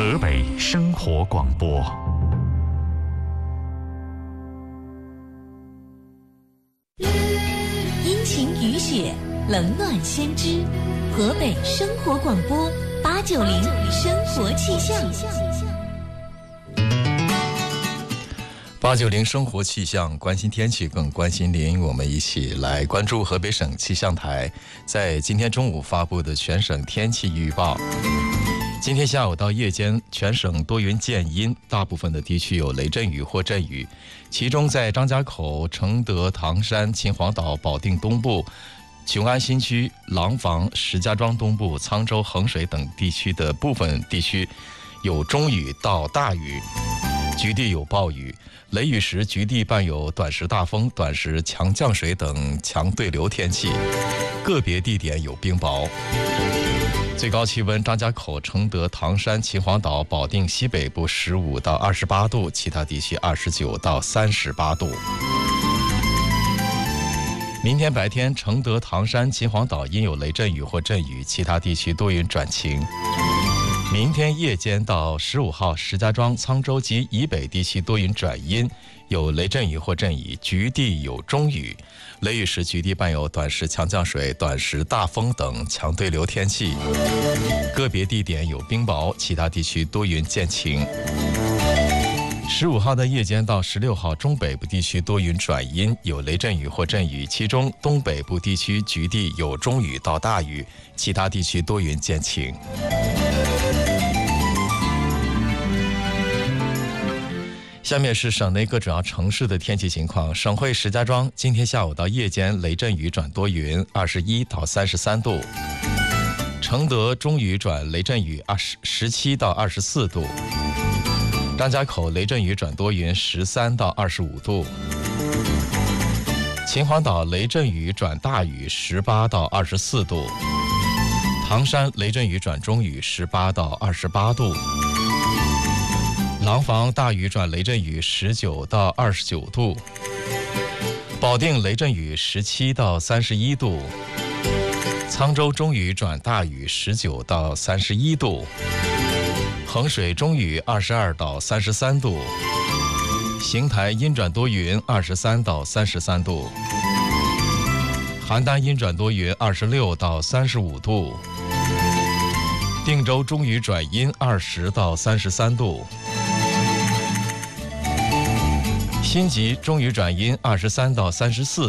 河北生活广播。 阴晴雨雪，冷暖先知。河北生活广播890生活气象。 890生活气象，关心天气，更关心您。我们一起来关注河北省气象台在今天中午发布的全省天气预报。今天下午到夜间，全省多云见阴，大部分的地区有雷阵雨或阵雨，其中在张家口、承德、唐山、秦皇岛、保定东部、雄安新区、廊坊、石家庄东部、沧州、衡水等地区的部分地区有中雨到大雨，局地有暴雨，雷雨时局地伴有短时大风、短时强降水等强对流天气，个别地点有冰雹。最高气温，张家口、承德、唐山、秦皇岛、保定西北部15到28度，其他地区29到38度。明天白天，承德、唐山、秦皇岛阴有雷阵雨或阵雨，其他地区多云转晴。明天夜间到15号，石家庄、沧州及以北地区多云转阴，有雷阵雨或阵雨，局地有中雨。雷雨时局地伴有短时强降水、短时大风等强对流天气，个别地点有冰雹，其他地区多云见晴。15号的夜间到16号，中北部地区多云转阴，有雷阵雨或阵雨，其中东北部地区局地有中雨到大雨，其他地区多云见晴。下面是省内各主要城市的天气情况。省会石家庄今天下午到夜间雷阵雨转多云，21到33度；承德中雨转雷阵雨17到24度；张家口雷阵雨转多云13到25度；秦皇岛雷阵雨转大雨18到24度；唐山雷阵雨转中雨18到28度；廊坊大雨转雷阵雨19到29度；保定雷阵雨17到31度；沧州中雨转大雨19到31度；衡水中雨22到33度；邢台阴转多云23到33度；邯郸阴转多云26到35度；定州中雨转阴20到33度；新集中雨转阴23到34